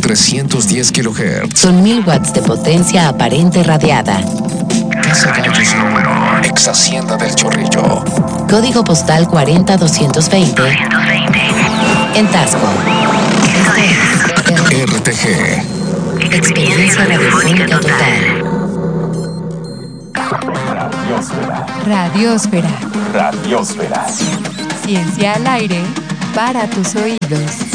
310 kHz. Con 1000 watts de potencia aparente radiada. Casa Gallos número. Ex Hacienda del Chorrillo. Código postal 40220. En Tasco. RTG. Experiencia radiofónica total. Radiosfera. Radiosfera. Ciencia al aire para tus oídos.